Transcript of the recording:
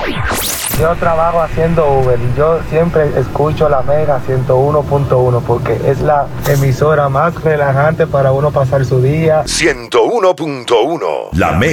Yo trabajo haciendo Uber y yo siempre escucho la Mega 101.1 porque es la emisora más relajante para uno pasar su día. 101.1 La Mega.